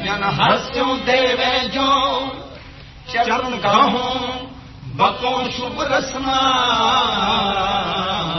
जन हस्यों देवे जो चरण गाहों बको शुभ रसना